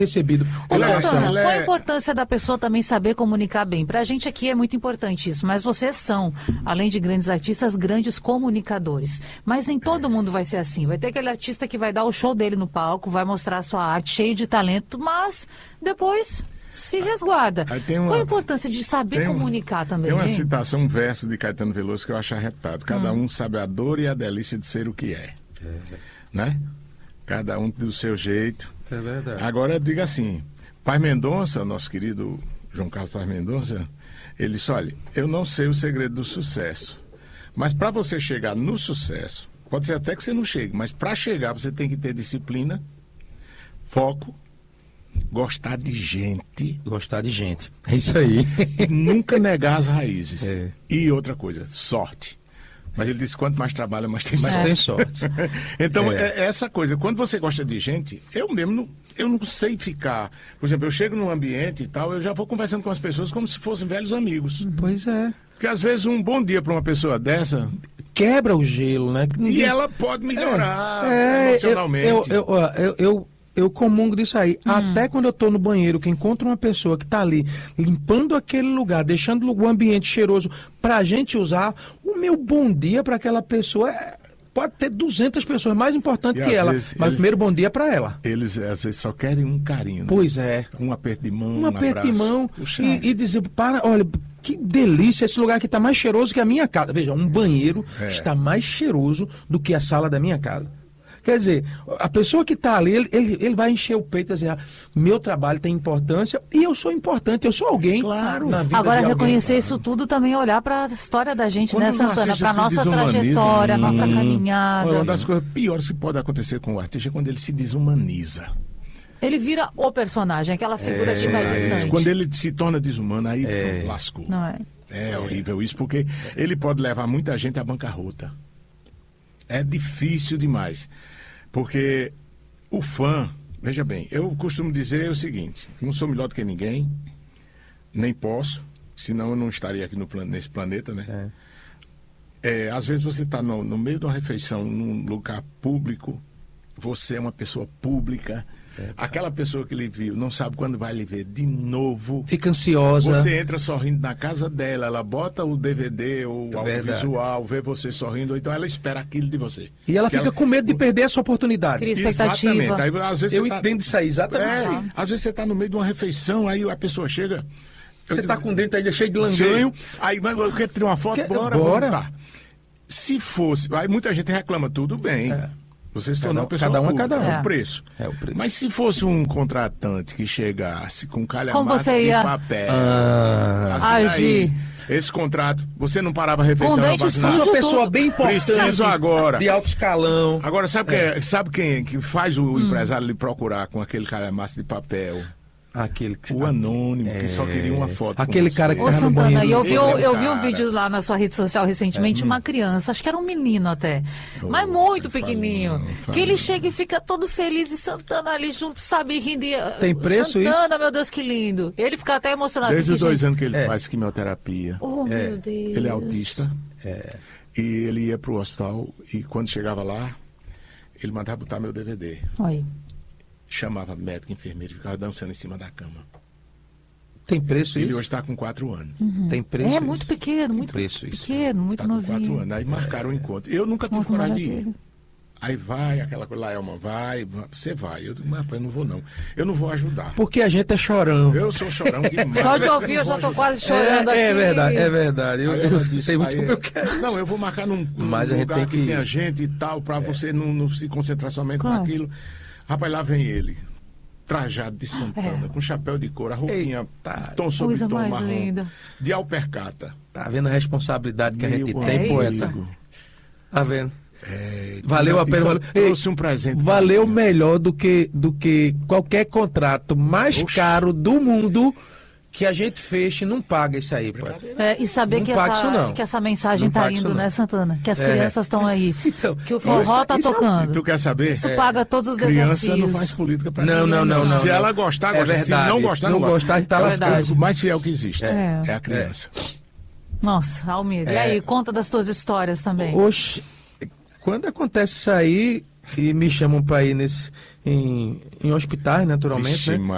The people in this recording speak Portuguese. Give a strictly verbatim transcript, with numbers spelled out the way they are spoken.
recebido. Ô, Santana, ela é- qual a importância da pessoa também saber comunicar bem? Pra gente aqui é muito importante isso, mas vocês são, além de grandes artistas, grandes comunicadores. Mas nem todo mundo vai ser assim. Vai ter aquele artista que vai dar o show dele no palco, vai mostrar a sua arte, cheio de talento, mas depois se resguarda. Aí tem uma- Qual a importância de saber tem um- comunicar também, Tem uma hein? citação, um verso de Caetano Veloso que eu acho arretado. Cada um sabe a dor e a delícia de ser o que é. Né? Cada um do seu jeito. É verdade. Agora, diga assim, Paz Mendonça, nosso querido João Carlos Paz Mendonça, ele disse, olha, eu não sei o segredo do sucesso, mas para você chegar no sucesso, pode ser até que você não chegue, mas para chegar você tem que ter disciplina, foco, gostar de gente, Gostar de gente. É isso aí. e nunca negar as raízes. É. E outra coisa, sorte. Mas ele disse, quanto mais trabalha, mais tem Mas sorte. tem sorte. Então, É. é essa coisa, quando você gosta de gente, eu mesmo não, eu não sei ficar. Por exemplo, eu chego num ambiente e tal, eu já vou conversando com as pessoas como se fossem velhos amigos. Pois é. Porque às vezes um bom dia para uma pessoa dessa, Quebra o gelo, né? Que e ninguém- ela pode melhorar É, emocionalmente. Eu, eu, eu, eu, eu, eu comungo disso aí. Até quando eu tô no banheiro, que encontro uma pessoa que tá ali limpando aquele lugar, deixando o ambiente cheiroso pra gente usar, o meu bom dia para aquela pessoa é- pode ter duzentas pessoas mais importantes E que às ela, vezes mas ele- o primeiro bom dia é para ela. Eles às vezes só querem um carinho. Né? Pois é. Um aperto de mão, Um um aperto de abraço. mão Puxa, e, e dizer, para, olha, que delícia, esse lugar aqui está mais cheiroso que a minha casa. Veja, um banheiro É. está mais cheiroso do que a sala da minha casa. Quer dizer, a pessoa que está ali, ele, ele, ele vai encher o peito e dizer, ah, meu trabalho tem importância e eu sou importante, eu sou alguém Claro. na vida Agora, de alguém. reconhecer isso tudo também é olhar para a história da gente, Quando né, um Santana? artista Para a se nossa desumaniza, trajetória, a nossa hum, caminhada. Uma das coisas piores que pode acontecer com o artista é quando ele se desumaniza. Ele vira o personagem, aquela figura que vai É, distante. quando ele se torna desumano, aí pronto, lascou. Não é? É horrível isso, porque ele pode levar muita gente à bancarrota. É difícil demais. Porque o fã, veja bem, eu costumo dizer o seguinte, não sou melhor do que ninguém, nem posso, senão eu não estaria aqui no plan- nesse planeta, né? É, às vezes você está no, no meio de uma refeição, num lugar público, você é uma pessoa pública, aquela pessoa que lhe viu não sabe quando vai lhe ver de novo. Fica ansiosa. Você entra sorrindo na casa dela, ela bota o D V D ou o É verdade. audiovisual, vê você sorrindo, ou então ela espera aquilo de você. E ela Que fica com medo de perder essa oportunidade. Cria expectativa. Exatamente. Aí, às vezes Eu você tá- entendo isso aí, exatamente. É, isso aí. às vezes você está no meio de uma refeição, aí a pessoa chega. eu Você digo, tá com o dente aí cheio de cheio, langanho. aí mas eu quero tirar uma foto, Quer- bora, bora. vamos lá. Se fosse, aí muita gente reclama, tudo bem. É. Você se Cada tornou um- uma pessoa cada um é pública, cada um. é É. o preço. É o preço. Mas se fosse um contratante que chegasse com Como calhamaço você de ia- papel, Ah, assim, agir? aí, esse contrato, você não parava a refeição, Com não dente vacinava. sujo. uma pessoa tudo. bem importante. Preciso agora. De alto escalão. Agora, sabe, quem, sabe quem que faz o Hum. empresário lhe procurar com aquele calhamaço de papel? Aquele que... O anônimo, que só queria uma foto com Aquele você. cara que Ô, tava no Santana, banheiro. e eu vi, Ele é um eu vi um cara. vídeo lá na sua rede social recentemente, uma criança, acho que era um menino até, mas muito fala pequenininho, não, fala que ele não. chega e fica todo feliz e Santana ali junto, sabe, rindo. e, Tem preço Santana, meu Deus, que lindo. Ele fica até emocionado. Desde os porque, dois gente, anos que ele É. faz quimioterapia. Oh, meu Deus. Ele é autista. E ele ia pro hospital e quando chegava lá, ele mandava botar meu D V D. Oi. Chamava médico, enfermeiro, ficava dançando em cima da cama. Tem preço Ele isso? hoje está com quatro anos. Tem preço É isso? muito pequeno, Tem muito preço isso. pequeno, muito Está com quatro novinho. anos. Aí marcaram o encontro. Eu nunca tive Uma coragem de ir. maravilha. Aí vai, aquela coisa, lá, Elma, vai, vai, você vai. Eu digo, mas rapaz, eu não vou não. Eu não vou ajudar. Porque a gente é chorão. Eu sou chorão demais. Só de Eu ouvir não eu já vou tô ajudar. quase chorando aqui. É, é verdade, é verdade. Eu, Aí eu ela disse, sei muito aí, como eu quero. Não, eu vou marcar num, num Mas a gente lugar tem que, que- tenha gente e tal, pra você não, não se concentrar somente Claro. naquilo. Rapaz, lá vem ele, trajado de Santana, É. com chapéu de couro, a roupinha, Eita, tom sobre coisa tom mais marrom, linda. de alpercata. Tá vendo a responsabilidade que a gente Meu tem, amigo. poeta? Tá vendo? É, Valeu a e- pena. e Valeu, trouxe um presente. valeu pra mim. melhor do que, do que qualquer contrato mais Oxe. caro do mundo que a gente feche, não paga isso aí, pô. É, e saber Não que paga essa, isso, não. que essa mensagem Não tá paga isso, indo, não. né, Santana? Que as É. crianças estão aí. Então, Que o forró isso- tá isso é um- E tocando. tu quer saber? Isso É. paga todos os Criança desafios. não faz política pra Não, ninguém, não, não, não, Se não. ela gostar, É gosta. verdade. Se não gostar, Se não gosta. gostar, tá É o- lascado. o mais fiel que existe. É. É, a criança. Nossa, Almir. E É. aí, conta das tuas histórias também. Oxe, quando acontece isso aí e me chamam para ir nesse, em, em hospitais, naturalmente, Vixe, né? Maria.